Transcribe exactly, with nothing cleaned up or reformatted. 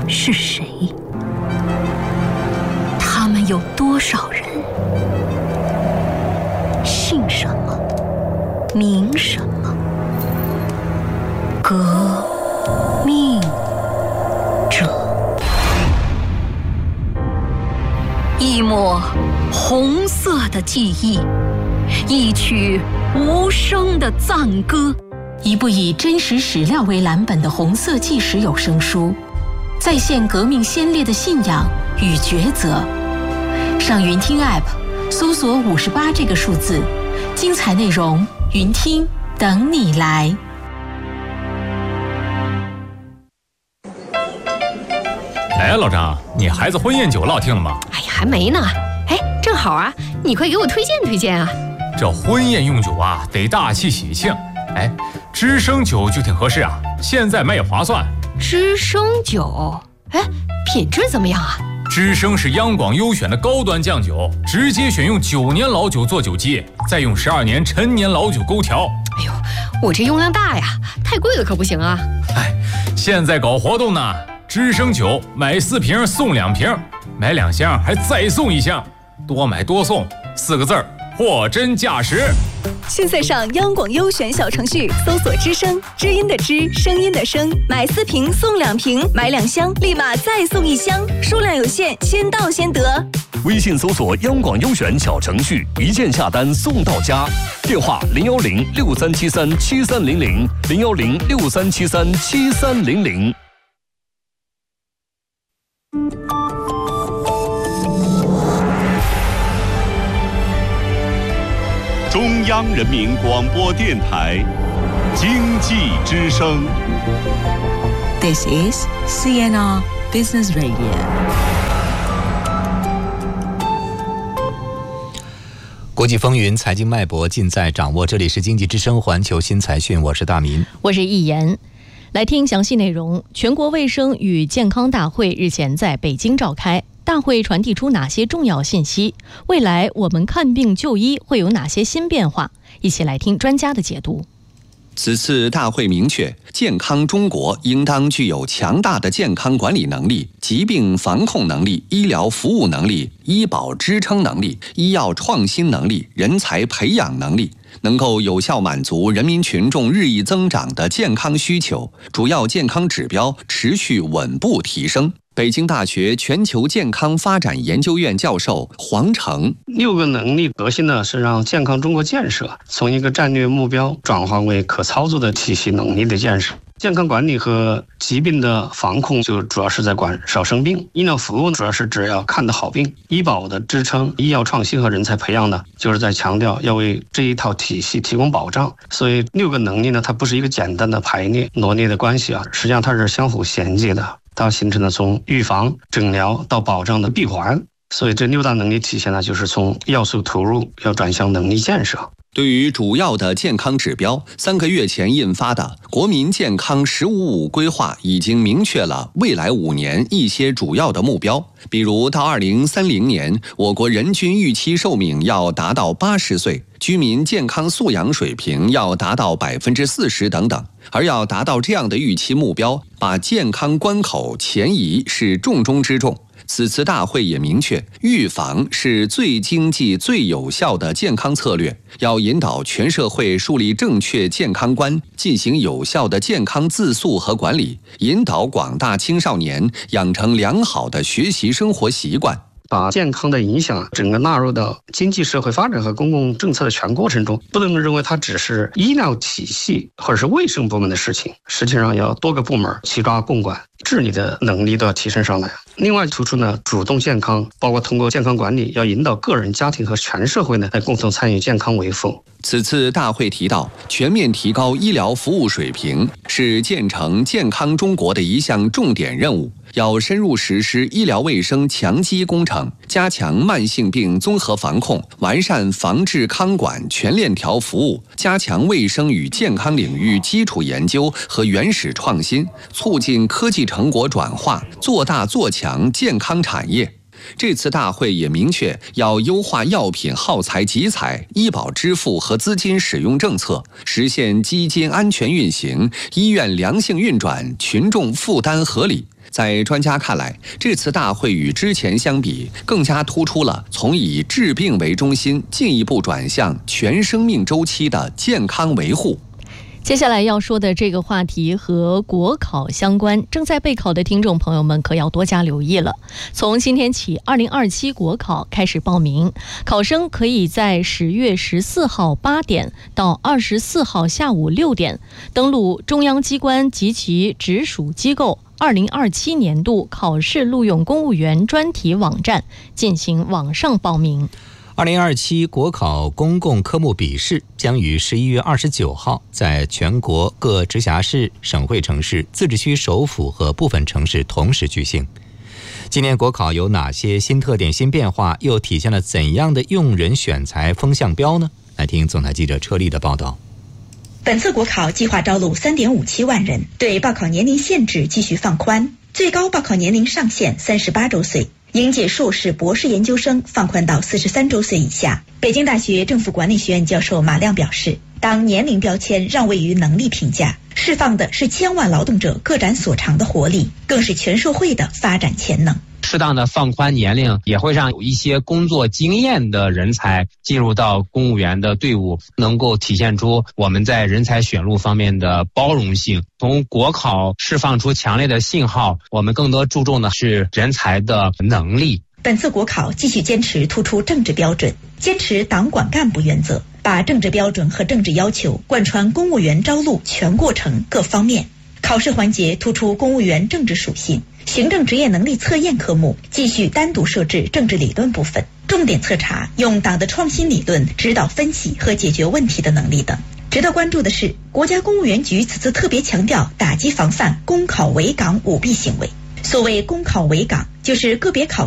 是谁？他们有多少人？姓什么？名什么？革命者。一抹红色的记忆，一曲无声的赞歌， 一部以真实史料为蓝本的红色纪实有声书，再现革命先烈的信仰与抉择。上云听 App 搜索五十八这个数字，精彩内容云听等你来。 哎，老张，你孩子婚宴酒落听了吗？ 哎呀，还没呢。哎，正好啊，你快给我推荐推荐啊！ 这婚宴用酒啊，得大气喜庆。哎，知生酒就挺合适啊，现在买也划算。 知生酒，哎，品质怎么样啊？ 知生是央广优选的高端酱酒，直接选用九年老酒做酒基，再用十二年陈年老酒勾调。 哎呦，我这用量大呀，太贵了可不行啊！ 哎，现在搞活动呢。知生酒买四瓶送两瓶，买两箱还再送一箱，多买多送，四个字儿，货真价实。 现在上央广优选小程序搜索知声，知音的知，声音的声，买四瓶送两瓶，买两箱立马再送一箱，数量有限，先到先得。 微信搜索央广优选小程序，一键下单送到家。电话零幺零六三七三七三零零零幺零六三七三七三零零。 中央人民广播电台经济之声。 This is C N R Business Radio。 国际风云，财经脉搏尽在掌握。这里是经济之声环球新财讯，我是大民， 我是易言。来听详细内容。全国卫生与健康大会日前在北京召开，大会传递出哪些重要信息？未来我们看病就医会有哪些新变化？一起来听专家的解读。 此次大会明确，健康中国应当具有强大的健康管理能力、疾病防控能力、医疗服务能力、医保支撑能力、医药创新能力、人才培养能力，能够有效满足人民群众日益增长的健康需求，主要健康指标持续稳步提升。北京大学全球健康发展研究院教授黄成， 六个能力核心呢是让健康中国建设从一个战略目标转化为可操作的体系能力的建设。健康管理和疾病的防控就主要是在管少生病，医疗服务主要是指要看得好病，医保的支撑、医药创新和人才培养呢，就是在强调要为这一套体系提供保障。所以六个能力呢，它不是一个简单的排列罗列的关系啊，实际上它是相互衔接的，它形成了从预防、诊疗到保障的闭环。所以这六大能力体现呢，就是从要素投入要转向能力建设。 对于主要的健康指标，三个月前印发的《国民健康“十五五”规划》已经明确了未来五年一些主要的目标，比如到二零三零年，我国人均预期寿命要达到八十岁，居民健康素养水平要达到百分之四十等等。而要达到这样的预期目标，把健康关口前移是重中之重。此次大会也明确，预防是最经济、最有效的健康策略，要引导全社会树立正确健康观，进行有效的健康自述和管理，引导广大青少年养成良好的学习生活习惯。 把健康的影响整个纳入到经济社会发展和公共政策的全过程中，不能认为它只是医疗体系或者是卫生部门的事情，实际上要多个部门齐抓共管，治理的能力都要提升上来。另外突出呢，主动健康，包括通过健康管理，要引导个人、家庭和全社会呢来共同参与健康维护。 此次大会提到，全面提高医疗服务水平是建成健康中国的一项重点任务，要深入实施医疗卫生强基工程，加强慢性病综合防控，完善防治康管全链条服务，加强卫生与健康领域基础研究和原始创新，促进科技成果转化，做大做强健康产业。 这次大会也明确要优化药品耗材集采、医保支付和资金使用政策，实现基金安全运行、医院良性运转、群众负担合理。在专家看来，这次大会与之前相比，更加突出了从以治病为中心，进一步转向全生命周期的健康维护。 接下来要说的这个话题和国考相关，正在备考的听众朋友们可要多加留意了。从今天起，二零二七国考开始报名，考生可以在十月十四号八点到二十四号下午六点登录中央机关及其直属机构二零二七年度考试录用公务员专题网站进行网上报名。 二零二七国考公共科目笔试将于十一月二十九号在全国各直辖市、省会城市、自治区首府和部分城市同时举行。今年国考有哪些新特点、新变化，又体现了怎样的用人选才风向标呢？来听总台记者车丽的报道。 本次国考计划招录 三点五七万人，对报考年龄限制继续放宽，最高报考年龄上限三十八周岁。应届硕士、博士研究生放宽到四十三周岁以下。北京大学政府管理学院教授马亮表示，当年龄标签让位于能力评价，释放的是千万劳动者各展所长的活力，更是全社会的发展潜能。 适当的放宽年龄，也会让有一些工作经验的人才进入到公务员的队伍，能够体现出我们在人才选录方面的包容性。从国考释放出强烈的信号，我们更多注重的是人才的能力。 本次国考继续坚持突出政治标准，坚持党管干部原则，把政治标准和政治要求贯穿公务员招录全过程各方面。考试环节突出公务员政治属性，行政职业能力测验科目继续单独设置政治理论部分，重点测查用党的创新理论指导分析和解决问题的能力等。值得关注的是，国家公务员局此次特别强调打击防范公考围岗舞弊行为。所谓公考围岗，就是个别考